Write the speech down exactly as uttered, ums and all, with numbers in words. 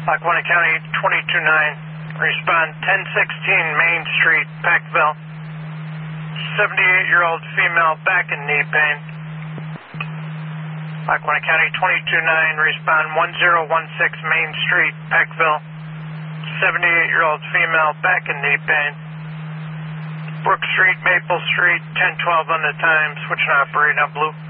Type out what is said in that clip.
Lackawanna County twenty-two nine, respond ten sixteen Main Street, Peckville. seventy-eight-year-old female back and knee pain. Lackawanna County twenty-two nine, respond one zero one six Main Street, Peckville. seventy-eight-year-old female back and knee pain. Brook Street, Maple Street, ten twelve on the time, switching operator on blue.